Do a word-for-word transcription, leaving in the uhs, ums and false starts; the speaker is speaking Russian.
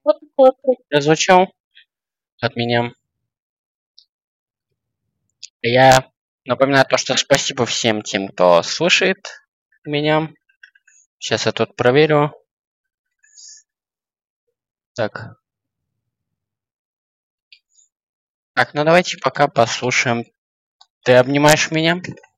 Вот такой вот прозвучал от меня. Я напоминаю то, что спасибо всем тем, кто слушает меня. Сейчас я тут проверю. Так. Так, ну давайте пока послушаем. Ты обнимаешь меня?